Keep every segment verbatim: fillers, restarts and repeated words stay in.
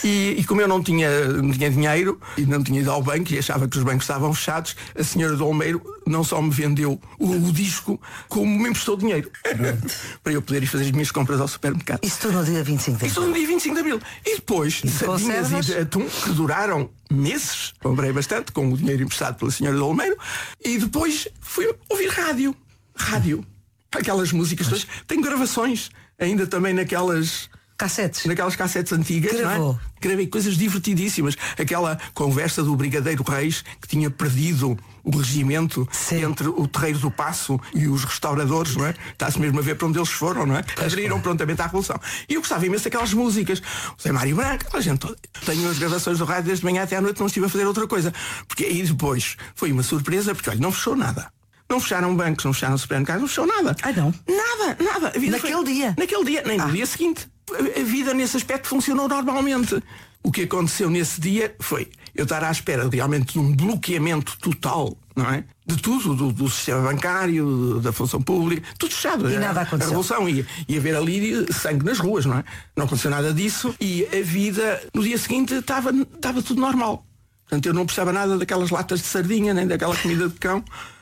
E, e como eu não tinha, não tinha dinheiro e não tinha ido ao banco e achava que os bancos estavam fechados, a senhora do Olmeiro não só me vendeu o, o disco, como me emprestou dinheiro para eu poder ir fazer as minhas compras ao supermercado. Isso tudo no dia vinte e cinco de abril. Isso tudo no dia vinte e cinco de abril. E depois, e sardinhas e de atum que duraram meses, comprei bastante, com o dinheiro emprestado pela senhora do Olmeiro, e depois fui ouvir rádio. Rádio. Aquelas músicas todas. Tenho gravações ainda também naquelas... Cassetes. Naquelas cassetes antigas. Gravou. Não é? Gravei coisas divertidíssimas. Aquela conversa do Brigadeiro Reis que tinha perdido o regimento. Sim. Entre o Terreiro do Paço e os restauradores, não é? Está-se mesmo a ver para onde eles foram, não é? Aderiram prontamente à Revolução. E eu gostava imenso daquelas músicas. O Zé Mário Branco, a gente toda. Tenho as gravações do rádio desde manhã até à noite, não estive a fazer outra coisa. Porque aí depois foi uma surpresa, porque olha, não fechou nada. Não fecharam bancos, não fecharam supermercados, não fechou nada. Ah, não? Nada, nada. A vida naquele foi... dia? Naquele dia, nem ah. no dia seguinte. A vida nesse aspecto funcionou normalmente. O que aconteceu nesse dia foi eu estar à espera realmente de um bloqueamento total, não é? De tudo, do, do sistema bancário, da função pública, tudo fechado. E nada aconteceu. A revolução ia, ia haver ali sangue nas ruas, não é? Não aconteceu nada disso e a vida no dia seguinte estava, estava tudo normal. Portanto, eu não precisava nada daquelas latas de sardinha, nem daquela comida de cão.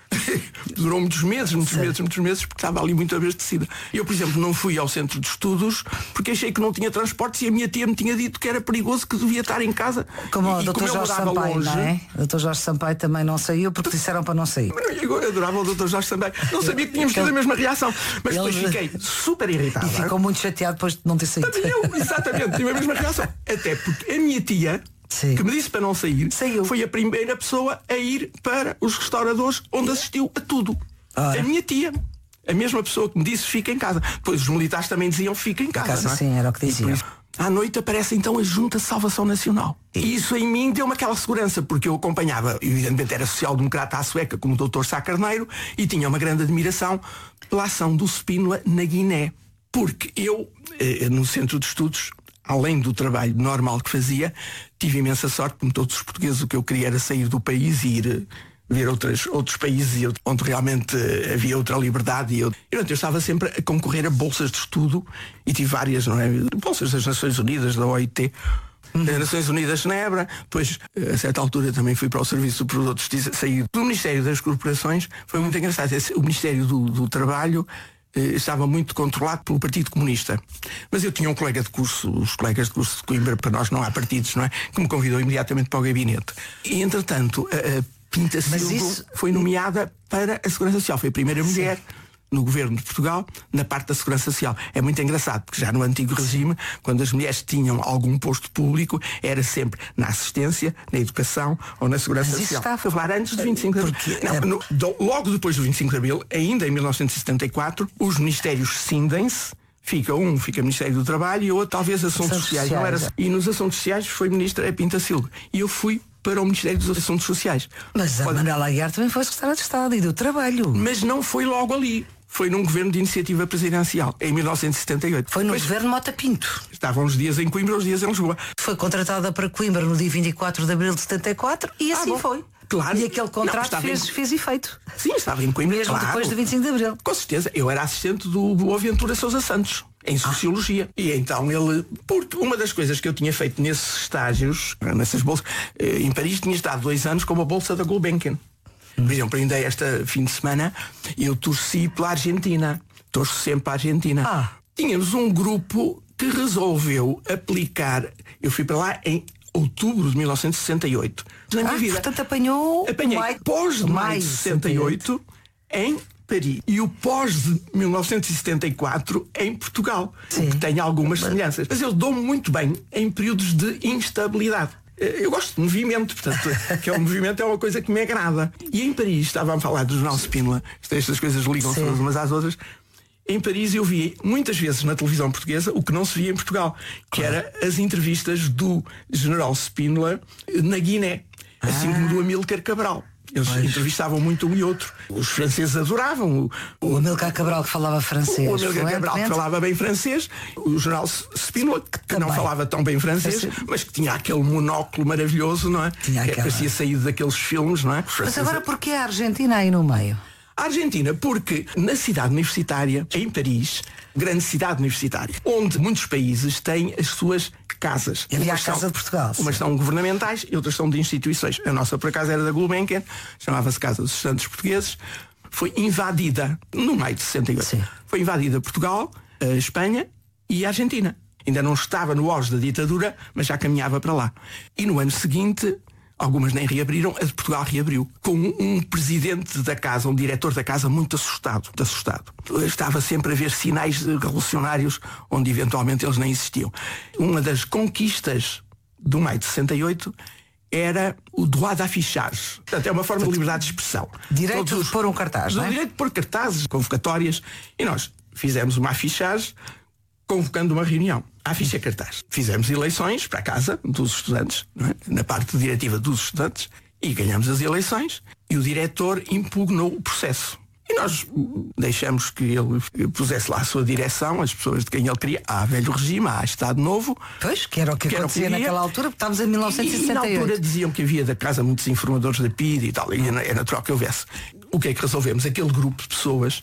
Durou muitos meses, muitos Sim. meses, muitos meses, porque estava ali muito abastecida. Eu, por exemplo, não fui ao centro de estudos porque achei que não tinha transportes e a minha tia me tinha dito que era perigoso, que devia estar em casa. Como e, o doutor Jorge Sampaio, longe, não é? O doutor Jorge Sampaio também não saiu porque disseram para não sair. Eu, eu adorava o doutor Jorge Sampaio. Não sabia que tínhamos tido a mesma reação. Mas depois Ele... fiquei super irritado. E ficou muito chateado depois de não ter saído. Também eu, exatamente, tive a mesma reação. Até porque a minha tia, Sim. que me disse para não sair, Saiu. foi a primeira pessoa a ir para os restauradores onde assistiu a tudo. Ora. A minha tia, a mesma pessoa que me disse fica em casa. Depois os militares também diziam fica em casa, casa não é? Sim, era o que diziam. À noite aparece então a Junta de Salvação Nacional. E isso em mim deu-me aquela segurança, porque eu acompanhava, evidentemente era social-democrata à sueca, como o doutor Sá Carneiro, e tinha uma grande admiração pela ação do Spínola na Guiné. Porque eu, eh, no centro de estudos, além do trabalho normal que fazia, tive imensa sorte, como todos os portugueses, o que eu queria era sair do país e ir ver outras, outros países onde realmente havia outra liberdade. E eu, eu, eu estava sempre a concorrer a bolsas de estudo e tive várias, não é? Bolsas das Nações Unidas, da O I T, das Nações Unidas Genebra. Depois, a certa altura, também fui para o Serviço do Produto de Justiça, saí do Ministério das Corporações. Foi muito engraçado. O Ministério do, do Trabalho estava muito controlado pelo Partido Comunista. Mas eu tinha um colega de curso, os colegas de curso de Coimbra, para nós não há partidos, não é? Que me convidou imediatamente para o gabinete. E, entretanto, a, a Pinta Silva isso... foi nomeada para a Segurança Social. Foi a primeira Sim. mulher no governo de Portugal na parte da Segurança Social. É muito engraçado, porque já no antigo regime, quando as mulheres tinham algum posto público, era sempre na assistência, na educação ou na Segurança Mas Social. Está a falar antes de vinte e cinco de abril. Não, no, do, logo depois do vinte e cinco de abril, ainda em mil novecentos e setenta e quatro, os ministérios cindem-se. Fica um, fica Ministério do Trabalho e o outro talvez Assuntos, Assuntos Sociais. Sociais. Não era... E nos Assuntos Sociais foi ministra a Pinta Silva. E eu fui para o Ministério dos Assuntos Sociais. Mas a Pode... Manuela Aguiar também foi secretária de Estado e do Trabalho. Mas não foi logo ali. Foi num governo de iniciativa presidencial, em mil novecentos e setenta e oito. Foi no Mas governo Mota Pinto. Estavam uns dias em Coimbra, uns dias em Lisboa. Foi contratada para Coimbra no dia vinte e quatro de abril de setenta e quatro e assim ah, foi. Claro. E aquele contrato não, fez, em... fez efeito. Sim, estava em Coimbra. Mesmo claro. depois do vinte e cinco de abril. Com certeza. Eu era assistente do Boaventura Sousa Santos, em Sociologia. Ah. E então ele... Porque uma das coisas que eu tinha feito nesses estágios, nessas bolsas, em Paris tinha estado dois anos com uma bolsa da Gulbenkian. Por exemplo, ainda esta fim de semana, eu torci pela Argentina. Torço sempre para a Argentina. Ah. Tínhamos um grupo que resolveu aplicar... Eu fui para lá em outubro de mil novecentos e sessenta e oito. Na minha ah, vida. Portanto apanhou... Apanhei maio, pós de maio de sessenta e oito em Paris. E o pós de mil novecentos e setenta e quatro em Portugal. Sim. Que tem algumas semelhanças. Mas eu dou-me muito bem em períodos de instabilidade. Eu gosto de movimento, portanto, que é um movimento é uma coisa que me agrada. E em Paris, estava a falar do jornal Spínola, estas coisas ligam-se umas às outras. Em Paris eu vi muitas vezes na televisão portuguesa o que não se via em Portugal, que claro. Era as entrevistas do general Spínola na Guiné, ah. assim como do Amílcar Cabral. Eles pois. Entrevistavam muito um e outro. Os franceses adoravam. O, o Amílcar Cabral que falava francês. O Amílcar Cabral que falava bem francês. O general Spínola que Também. Não falava tão bem francês, Francês. Mas que tinha aquele monóculo maravilhoso, não é? Tinha que aquela... parecia saído daqueles filmes, não é? Mas agora porquê a Argentina aí no meio? A Argentina, porque na cidade universitária, em Paris, grande cidade universitária, onde muitos países têm as suas casas. E havia a Casa de Portugal. Umas são governamentais e outras são de instituições. A nossa, por acaso, era da Gulbenkian, chamava-se Casa dos Estudantes Portugueses. Foi invadida, no meio de sessenta e oito, Sim. foi invadida Portugal, a Espanha e a Argentina. Ainda não estava no auge da ditadura, mas já caminhava para lá. E no ano seguinte, algumas nem reabriram, a de Portugal reabriu. Com um presidente da casa, um diretor da casa muito assustado, muito assustado. Estava sempre a ver sinais revolucionários onde eventualmente eles nem existiam. Uma das conquistas do maio de sessenta e oito era o droit d'affichage. Portanto, é uma forma de liberdade de expressão. Direito Todos de pôr um cartaz, não é? Direito de pôr cartazes, convocatórias. E nós fizemos uma affichage convocando uma reunião. A ficha cartaz. Fizemos eleições para a casa dos estudantes, não é? Na parte diretiva dos estudantes, e ganhamos as eleições, e o diretor impugnou o processo. E nós deixamos que ele pusesse lá a sua direção, as pessoas de quem ele queria. Há velho regime, há Estado Novo. Pois, que era o que, que acontecia naquela altura, porque estávamos em mil novecentos e sessenta e oito. E na altura diziam que havia da casa muitos informadores da P I D e tal, e é natural que houvesse. O que é que resolvemos? Aquele grupo de pessoas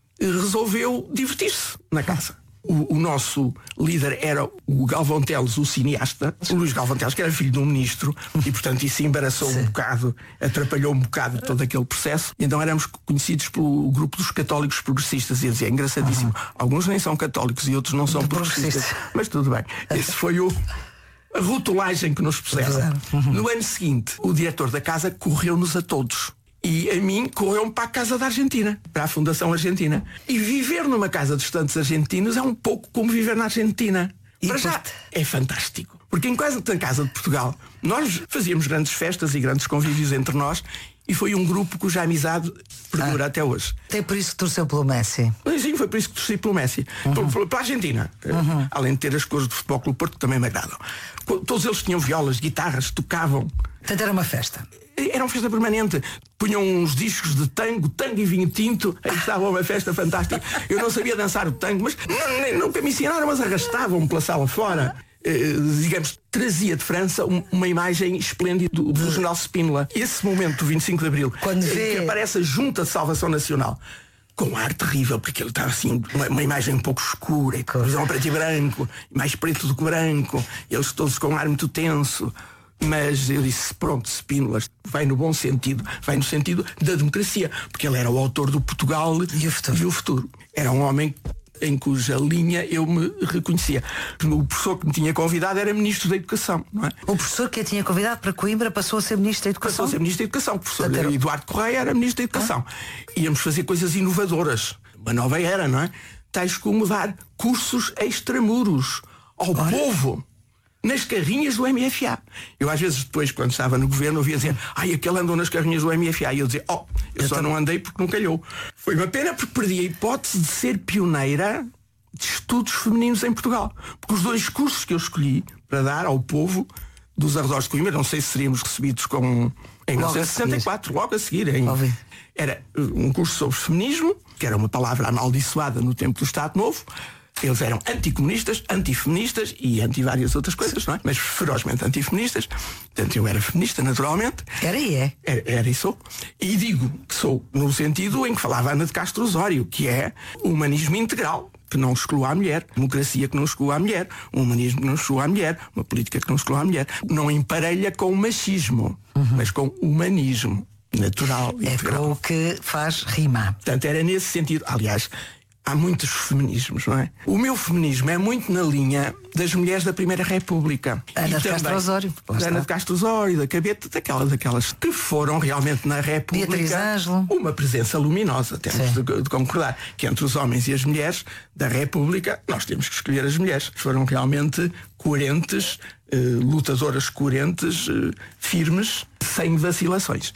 resolveu divertir-se na casa. O, o nosso líder era o Galvão Teles, o cineasta, o Luís Galvão Teles, que era filho de um ministro, e portanto isso embaraçou Sim. um bocado, atrapalhou um bocado todo aquele processo. E então éramos conhecidos pelo grupo dos católicos progressistas, e dizia, é engraçadíssimo, uhum. alguns nem são católicos e outros não são progressistas, mas tudo bem. Esse foi o a rotulagem que nos puseram. Uhum. No ano seguinte, o diretor da casa correu-nos a todos. E a mim correu-me para a Casa da Argentina, para a Fundação Argentina. E viver numa casa de estudantes argentinos é um pouco como viver na Argentina. E para já é fantástico. Porque em quase na Casa de Portugal nós fazíamos grandes festas e grandes convívios entre nós, e foi um grupo cuja amizade perdura ah, até hoje. Até por isso que torceu pelo Messi. Sim, foi por isso que torci pelo Messi. Uhum. Por, para a Argentina. Uhum. Além de ter as cores do Futebol Clube Porto, que também me agradam. Todos eles tinham violas, guitarras, tocavam. Portanto era uma festa. Era uma festa permanente. Punham uns discos de tango, tango e vinho tinto. Aí estava uma festa fantástica. Eu não sabia dançar o tango, mas não, nunca me ensinaram, mas arrastavam-me pela sala fora. Uh, digamos, trazia de França um, uma imagem esplêndida do, do general Spínola. Esse momento do vinte e cinco de Abril, quando vê... que aparece a Junta de Salvação Nacional, com um ar terrível, porque ele estava assim, uma, uma imagem um pouco escura, com visão preto e branco, mais preto do que branco, eles todos com um ar muito tenso. Mas eu disse, pronto, Spínola vai no bom sentido, vai no sentido da democracia, porque ele era o autor do Portugal e o futuro. E o futuro. Era um homem em cuja linha eu me reconhecia. O professor que me tinha convidado era Ministro da Educação, não é? O professor que a tinha convidado para Coimbra passou a ser Ministro da Educação? Passou a ser Ministro da Educação. O professor Até... Eduardo Correia era Ministro da Educação. Ah? Íamos fazer coisas inovadoras, uma nova era, não é? Tais como dar cursos extramuros ao Ora. povo nas carrinhas do M F A. Eu às vezes depois, quando estava no governo, ouvia dizer, ai, aquele andou nas carrinhas do M F A. E eu dizia, oh, eu, eu só também. não andei porque não calhou. Foi uma pena porque perdi a hipótese de ser pioneira de estudos femininos em Portugal. Porque os dois cursos que eu escolhi para dar ao povo dos arredores de Coimbra, não sei se seríamos recebidos com em mil novecentos e sessenta e quatro, logo a seguir. Em, era um curso sobre feminismo, que era uma palavra amaldiçoada no tempo do Estado Novo. Eles eram anticomunistas, antifeministas e anti várias outras coisas, não é? Mas ferozmente antifeministas. Portanto, eu era feminista, naturalmente. Era e é. Era, era e sou. E digo que sou no sentido em que falava Ana de Castro Osório, que é o humanismo integral, que não exclua a mulher, democracia que não exclua a mulher, um humanismo que não exclua a mulher, uma política que não exclua a mulher. Não emparelha com o machismo, uhum. mas com o humanismo natural. É integral. com o que faz rima. Portanto, era nesse sentido. Aliás, há muitos feminismos, não é? O meu feminismo é muito na linha das mulheres da Primeira República. Ana de Castro Osório. Da Ana de Castro Osório, da Cabete, daquelas, daquelas que foram realmente na República uma presença luminosa, temos de, de concordar, que entre os homens e as mulheres da República, nós temos que escolher as mulheres. Foram realmente coerentes, eh, lutadoras coerentes, eh, firmes, sem vacilações.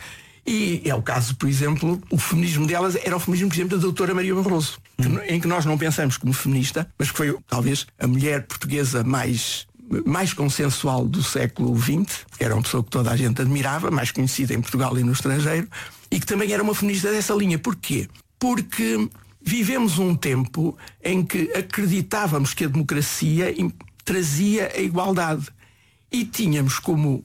E é o caso, por exemplo, o feminismo delas era o feminismo, por exemplo, da doutora Maria Barroso, que, hum. em que nós não pensamos como feminista, mas que foi talvez a mulher portuguesa mais, mais consensual do século vinte, que era uma pessoa que toda a gente admirava, mais conhecida em Portugal e no estrangeiro, e que também era uma feminista dessa linha. Porquê? Porque vivemos um tempo em que acreditávamos que a democracia trazia a igualdade e tínhamos como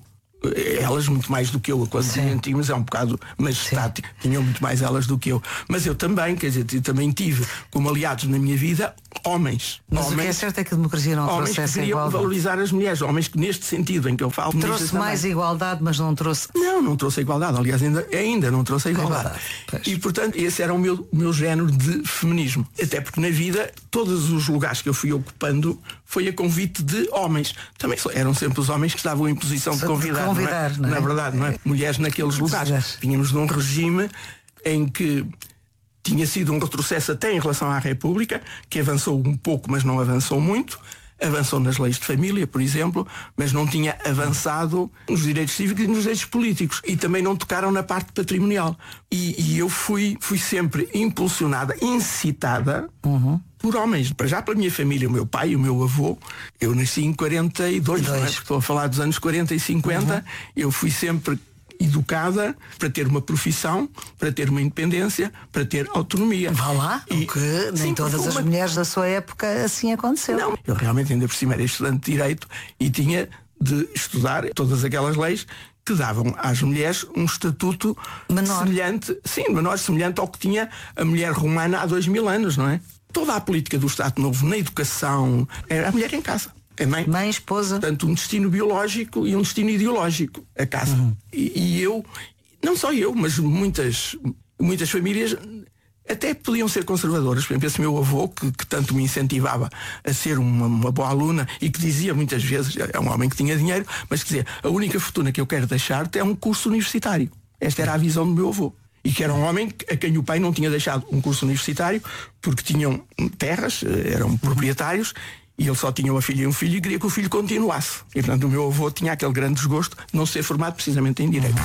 Elas muito mais do que eu, quando tinham tímidas é um bocado majestático, tinham muito mais elas do que eu. Mas eu também, quer dizer, eu também tive como aliados na minha vida homens. Mas homens, o que é certo é que a democracia não trouxe essa igualdade. Homens que valorizar as mulheres, homens que neste sentido em que eu falo... Trouxe mais também. igualdade, mas não trouxe... Não, não trouxe a igualdade, aliás ainda, ainda não trouxe a igualdade. igualdade e portanto esse era o meu, meu género de feminismo. Até porque na vida, todos os lugares que eu fui ocupando foi a convite de homens. Também eram sempre os homens que estavam em posição de convidar, de convidar não é? Não é? Na verdade, não é? Mulheres naqueles lugares. Tínhamos num regime em que tinha sido um retrocesso até em relação à República, que avançou um pouco, mas não avançou muito. Avançou nas leis de família, por exemplo, mas não tinha avançado nos direitos cívicos e nos direitos políticos. E também não tocaram na parte patrimonial. E, e eu fui, fui sempre impulsionada, incitada uhum. por homens. Para já pela minha família, o meu pai e o meu avô. Eu nasci em quarenta e dois, não é? Estou a falar dos anos quarenta e cinquenta. Uhum. Eu fui sempre educada para ter uma profissão, para ter uma independência, para ter autonomia. Vá lá, e, que nem sim, todas as uma... mulheres da sua época assim aconteceu. Não, eu realmente ainda por cima era estudante de Direito e tinha de estudar todas aquelas leis que davam às mulheres um estatuto menor. semelhante, sim, menor, semelhante ao que tinha a mulher romana há dois mil anos, não é? Toda a política do Estado Novo na educação era a mulher em casa. É mãe, mãe, esposa. Portanto, um destino biológico e um destino ideológico, a casa. Uhum. E, e eu, não só eu, mas muitas, muitas famílias até podiam ser conservadoras. Por exemplo, esse meu avô, que, que tanto me incentivava a ser uma, uma boa aluna e que dizia muitas vezes, é um homem que tinha dinheiro, mas que dizia, a única fortuna que eu quero deixar-te é um curso universitário. Esta era a visão do meu avô. E que era um homem a quem o pai não tinha deixado um curso universitário porque tinham terras, eram proprietários, e ele só tinha uma filha e um filho e queria que o filho continuasse. E portanto o meu avô tinha aquele grande desgosto de não ser formado precisamente em Direito.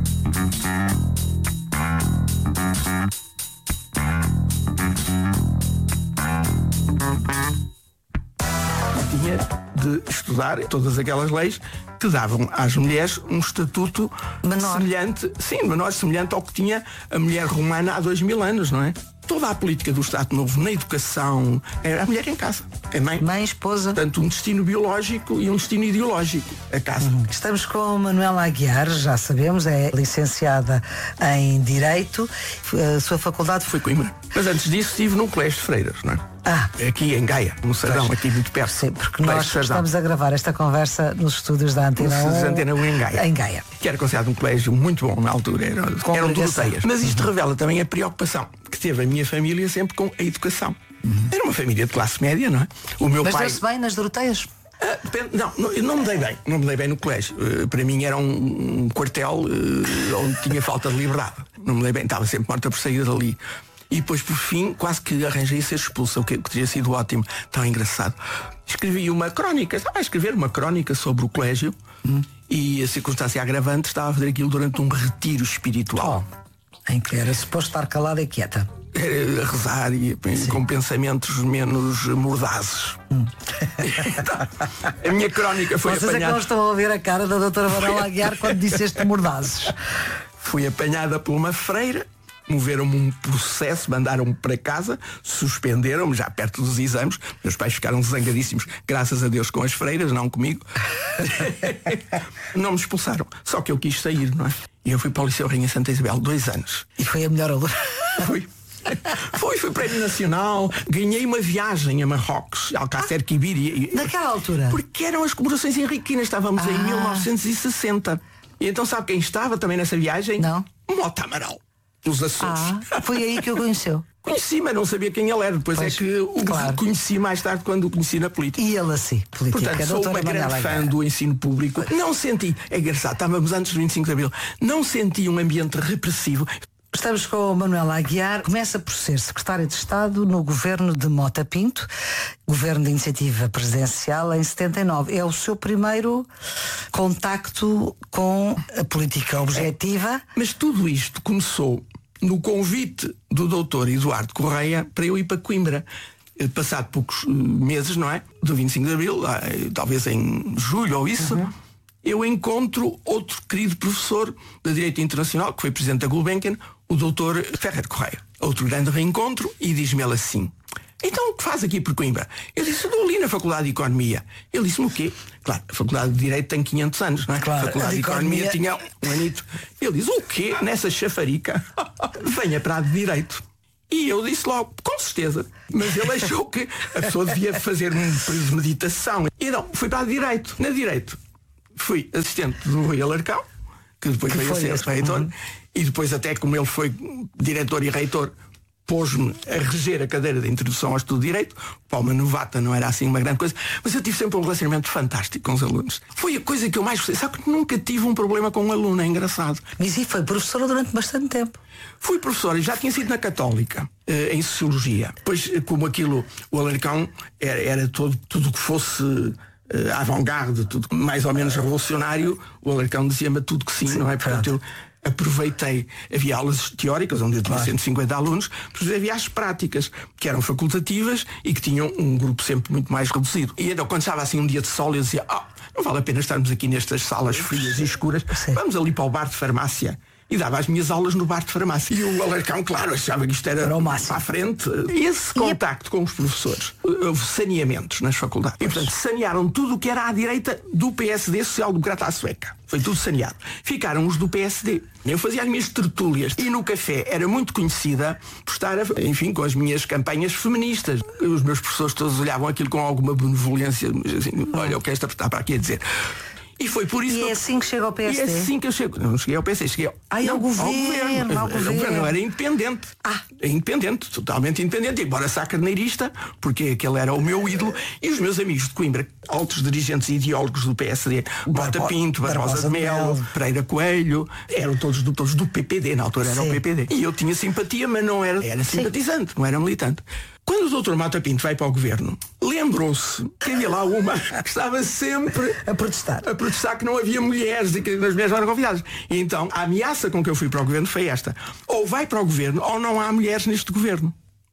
Tinha de estudar todas aquelas leis que davam às mulheres um estatuto menor. semelhante, sim, menor, semelhante ao que tinha a mulher romana há dois mil anos, não é? Toda a política do Estado Novo na educação era a mulher em casa. É mãe, mãe, esposa. Portanto, um destino biológico e um destino ideológico, a casa. Uhum. Estamos com a Manuela Aguiar, já sabemos, é licenciada em Direito. A sua faculdade foi Coimbra. Mas antes disso estive num colégio de freiras, não é? Ah. Aqui em Gaia, no Sardão, aqui muito perto. Sim, porque nós estamos a gravar esta conversa nos estúdios da Antena um. Antena um em Gaia. Em Gaia. Que era considerado um colégio muito bom na altura. Era, eram doroteias. Mas isto uhum. revela também a preocupação que teve a minha família sempre com a educação. Uhum. Era uma família de classe média, não é? O meu Mas pai... deu-se bem nas doroteias? Ah, não, não, eu não me dei bem. Não me dei bem no colégio. Uh, para mim era um, um quartel uh, onde tinha falta de liberdade. Não me dei bem. Estava sempre morta por sair dali. E depois, por fim, quase que arranjei ser expulsa, o que, que teria sido ótimo. Tão engraçado. Escrevi uma crónica, estava a escrever uma crónica sobre o colégio hum. e a circunstância agravante estava a fazer aquilo durante um retiro espiritual. Oh, em que era suposto estar calada e quieta. Era a rezar e Sim. com pensamentos menos mordazes. Hum. Então, a minha crónica foi Vocês apanhada... Vocês é que não estão a ouvir a cara da doutora Manuela Aguiar quando disseste mordazes. Fui apanhada por uma freira. Moveram-me um processo, mandaram-me para casa, suspenderam-me já perto dos exames. Meus pais ficaram zangadíssimos, graças a Deus, com as freiras, não comigo. Não me expulsaram. Só que eu quis sair, não é? E eu fui para o Liceu Rainha Santa Isabel, dois anos. E foi a melhor aluna? Fui. Foi, fui prémio nacional, ganhei uma viagem a Marrocos, Alcácer Quibir. Naquela altura? Porque eram as comemorações henriquinas, estávamos ah. em mil novecentos e sessenta. E então sabe quem estava também nessa viagem? Não. Mota Amaral. Dos Açores. Ah, foi aí que eu conheceu. Conheci, mas não sabia quem ele era. Depois pois, é que o claro. conheci mais tarde quando o conheci na política. E ele assim, política. Portanto, sou uma grande fã do ensino público. Pois. Não senti, é engraçado, estávamos antes do vinte e cinco de Abril, não senti um ambiente repressivo. Estamos com a Manuela Aguiar. Começa por ser secretária de Estado no governo de Mota Pinto, governo de iniciativa presidencial em setenta e nove. É o seu primeiro contacto com a política objetiva. É, mas tudo isto começou no convite do doutor Eduardo Correia para eu ir para Coimbra. Passado poucos meses, não é? Do vinte e cinco de Abril, talvez em julho ou isso, uhum. eu encontro outro querido professor de Direito Internacional, que foi presidente da Gulbenkian, o doutor Ferrer Correia. Outro grande reencontro, e diz-me ele assim: então o que faz aqui por Coimbra? Eu disse, eu dou ali na Faculdade de Economia. Ele disse-me o quê? Claro, a Faculdade de Direito tem quinhentos anos, não é? Claro, a Faculdade de Economia, Economia tinha um anito. Ele diz, o quê? Nessa chafarica? Venha para a de Direito. E eu disse logo, com certeza. Mas ele achou que a pessoa devia fazer um período de meditação. E não, fui para a de Direito. Na Direito fui assistente do Rui Alarcão, que depois que veio a ser esse? reitor, Uhum. e depois até como ele foi diretor e reitor, pôs-me a reger a cadeira de introdução ao estudo de Direito. Para uma novata não era assim uma grande coisa, mas eu tive sempre um relacionamento fantástico com os alunos. Foi a coisa que eu mais gostei. Sabe que nunca tive um problema com um aluno, é engraçado. Mas e foi professora durante bastante tempo. Fui professora, já tinha sido na Católica, eh, em Sociologia. Pois, como aquilo, o Alarcão era, era todo, tudo que fosse eh, avant-garde, tudo mais ou menos revolucionário, o Alarcão dizia-me tudo que sim, sim, não é? Portanto, eu aproveitei, havia aulas teóricas onde eu tinha claro. cento e cinquenta alunos, mas havia as práticas, que eram facultativas e que tinham um grupo sempre muito mais reduzido. E então quando estava assim um dia de sol eu dizia, ah, não vale a pena estarmos aqui nestas salas frias e escuras, sim. vamos ali para o bar de farmácia. E dava as minhas aulas no bar de farmácia. E o Alarcão, claro, achava que isto era, era para a frente. E esse contacto com os professores, houve saneamentos nas faculdades. E portanto sanearam tudo o que era à direita do P S D Social Democrata à Sueca. Foi tudo saneado. Ficaram os do P S D. Eu fazia as minhas tertúlias. E no café era muito conhecida por estar, enfim, com as minhas campanhas feministas. Os meus professores todos olhavam aquilo com alguma benevolência. Assim, olha, o que esta está para aqui a dizer. E foi por isso. E é assim que chega ao P S D? E é assim que eu chego. Não cheguei ao P S D, cheguei ao, Ai, não, ao governo. Ao governo. Ao governo. governo. Era independente. Ah. Independente, totalmente independente. Embora sacarneirista, porque aquele era o meu ídolo. E os meus amigos de Coimbra, altos dirigentes e ideólogos do P S D, Mota Pinto, Barbosa de Melo, Pereira Coelho, eram todos do, todos do P P D, na altura era Sim. o P P D. E eu tinha simpatia, mas não era, era simpatizante, não era militante. Quando o doutor Mota Pinto vai para o governo, lembrou-se que havia lá uma que estava sempre a protestar. A protestar que não havia mulheres e que as mulheres não eram convidadas. E então a ameaça com que eu fui para o governo foi esta: ou vai para o governo ou não há mulheres neste governo.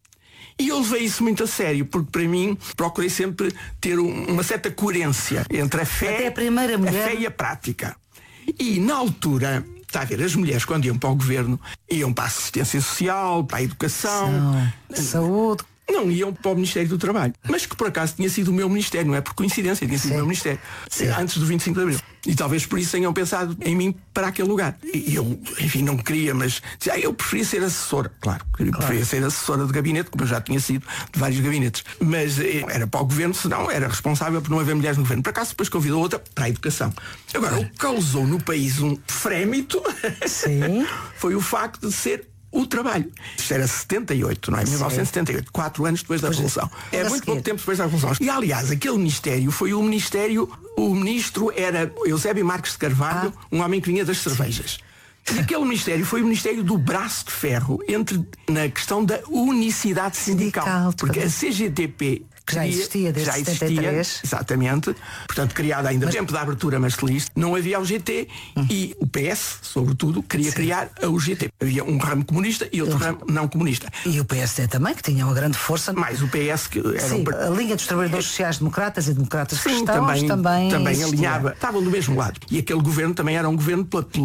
E eu levei isso muito a sério, porque para mim procurei sempre ter um, uma certa coerência entre a fé, Até a, primeira mulher... a fé e a prática. E na altura, está a ver, as mulheres quando iam para o governo iam para a assistência social, para a educação, São... saúde. Não iam para o Ministério do Trabalho, mas que por acaso tinha sido o meu ministério, não é por coincidência, tinha sido Sim. o meu ministério, Sim. antes do vinte e cinco de Abril. E talvez por isso tenham pensado em mim para aquele lugar. E eu, enfim, não queria, mas dizia, eu preferia ser assessora. Claro, eu claro. preferia ser assessora de gabinete, como eu já tinha sido de vários gabinetes. Mas era para o governo, senão era responsável por não haver mulheres no governo. Por acaso depois convidou outra para a educação. Agora, o que causou no país um frémito Sim. foi o facto de ser o trabalho. Isto era setenta e oito, não é? mil novecentos e setenta e oito, quatro anos depois da Revolução. É muito pouco tempo depois da Revolução. E aliás, aquele ministério foi o ministério, o ministro era Eusébio Marques de Carvalho, ah. um homem que vinha das cervejas. E aquele ministério foi o ministério do braço de ferro entre, na questão da unicidade sindical. sindical porque a C G T P que já existia desde já existia, setenta e três. Exatamente. Portanto, criada ainda no tempo da abertura marcelista, não havia a U G T hum. e o P S, sobretudo, queria Sim. criar a U G T. Havia um ramo comunista e outro ramo não comunista. E o P S D também, que tinha uma grande força. Mais o P S, que era Sim, um... a Liga dos Trabalhadores Sociais Democratas e Democratas Sim, Cristãos também, também, também alinhava. Estavam do mesmo lado. E aquele governo também era um governo pela